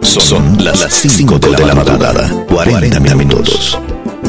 Son las 5 de la madrugada, 40 minutos.